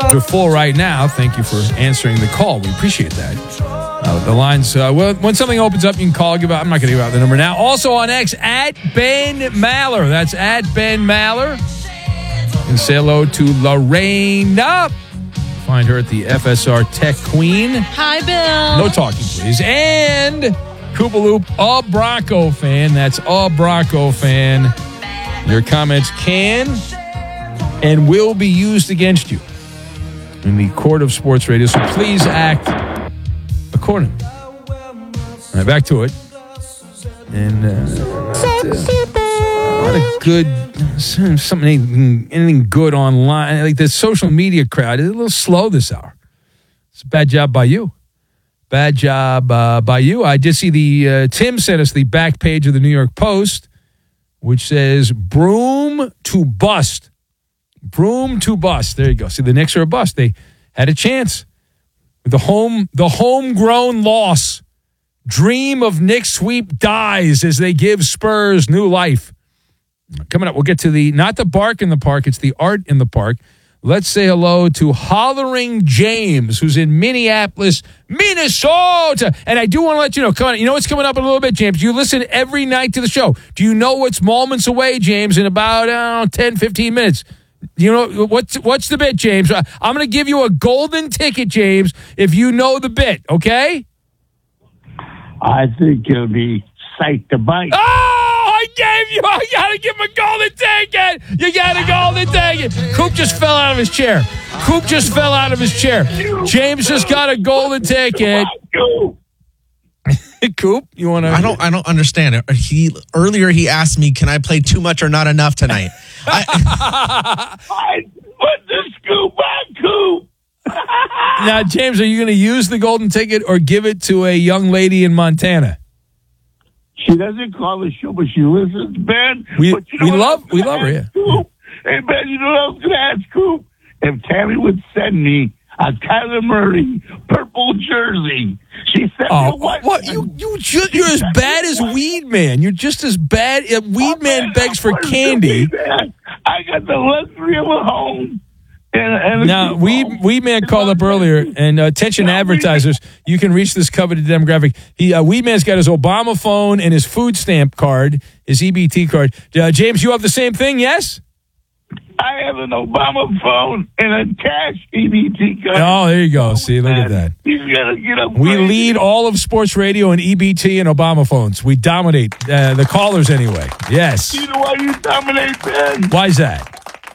full right now. Thank you for answering the call. We appreciate that. The lines, when something opens up, you can call. I'm not going to give out the number now. Also on X, at Ben Maller. That's at Ben Maller. And say hello to Lorena. Find her at the FSR Tech Queen. Hi, Bill. No talking, please. And Koopaloop, a Bronco fan. That's a Bronco fan. Your comments can and will be used against you in the court of sports radio. So please act accordingly. All right, back to it. And a lot of good, anything good online. Like the social media crowd is a little slow this hour. It's a bad job by you. Bad job by you. I did see Tim sent us the back page of the New York Post, which says, broom to bust. Broom to bust. There you go. See, the Knicks are a bust. They had a chance. The homegrown loss. Dream of Knicks sweep dies as they give Spurs new life. Coming up, we'll get to not the bark in the park, it's the art in the park. Let's say hello to Hollering James, who's in Minneapolis, Minnesota. And I do want to let you know, come on, you know what's coming up in a little bit, James? You listen every night to the show. Do you know what's moments away, James, in about 10, 15 minutes? You know, what's the bit, James? I'm going to give you a golden ticket, James, if you know the bit, okay? I think it'll be Sight to Bite. I got to give him a golden ticket. You got a golden ticket. Coop just fell out of his chair. James just got a golden ticket. Coop, you want to? I don't understand it. Earlier he asked me, can I play too much or not enough tonight? I put the scoop on Coop. Now, James, are you going to use the golden ticket or give it to a young lady in Montana? She doesn't call the show, but she listens, Ben. We love her, yeah. Coop? Hey, Ben, you know what I was going to ask Coop? If Tammy would send me a Kyler Murray purple jersey. She sent me a white what? You're as bad as Weed Man. You're just as bad. Weed Man begs for candy. I got the luxury of a home. Now, Weed Man called up earlier, and attention advertisers, you can reach this coveted demographic. Weed Man's got his Obama phone and his food stamp card, his EBT card. James, you have the same thing, yes? I have an Obama phone and a cash EBT card. Oh, there you go. See, look at that. He's got to get up. We lead all of sports radio in EBT and Obama phones. We dominate the callers anyway. Yes. You know why you dominate, Ben? Why is that?